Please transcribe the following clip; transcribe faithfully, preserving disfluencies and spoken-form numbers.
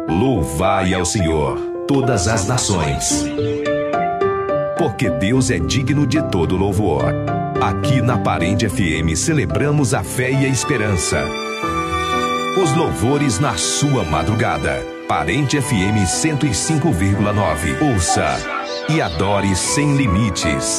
Louvai ao Senhor, todas as nações, porque Deus é digno de todo louvor. Aqui na Parente F M celebramos a fé e a esperança. Os louvores na sua madrugada. Parente F M cento e cinco vírgula nove. Ouça e adore sem limites.